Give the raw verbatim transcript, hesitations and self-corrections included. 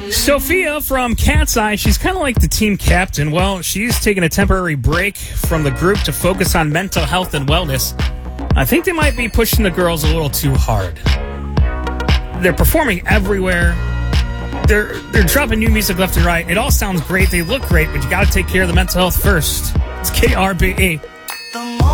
Sophia from Cat's Eye, she's kind of like the team captain. Well, she's taking a temporary break from the group to focus on mental health and wellness. I think they might be pushing the girls a little too hard. They're performing everywhere. They're they're dropping new music left and right. It all sounds great. They look great, but you got to take care of the mental health first. It's K R B E.